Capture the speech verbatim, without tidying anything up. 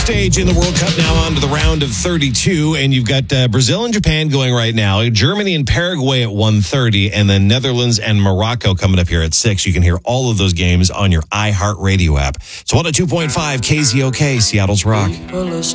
stage in the World Cup now on to the round of thirty-two, and you've got uh, Brazil and Japan going right now, Germany and Paraguay at one thirty, and then Netherlands and Morocco coming up here at six. You can hear all of those games on your iHeartRadio app. So one oh two point five K Z O K, Seattle's Rock.